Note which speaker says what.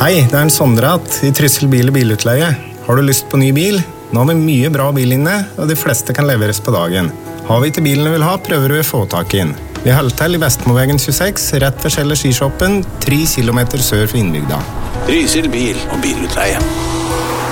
Speaker 1: Hei, det en Sondrat I Trysil bil- og bilutleie. Har du lyst på ny bil? Nå har vi mye bra bil inne, og de fleste kan leveres på dagen. Har vi ikke bilen du vil ha, prøver vi å få tak inn. Vi holder til I Vestmovegen 26, rett ved Kjeller skishoppen, 3 kilometer sør for innbygda.
Speaker 2: Trysil bil- og bilutleie.